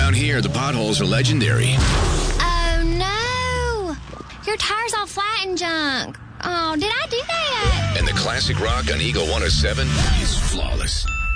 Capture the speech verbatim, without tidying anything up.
Around here, the potholes are legendary. Oh, no. Your tire's all flat and junk. Oh, did I do that? And the classic rock on Eagle one oh seven is flawless.